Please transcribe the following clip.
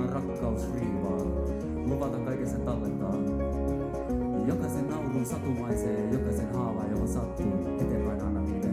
Anna rakkaus riivaa, luvata kaiken sen tallentaa. Jokaisen naurun satumaiseen, jokaisen haavan, johon sattuu, eteenpäin anna niiden.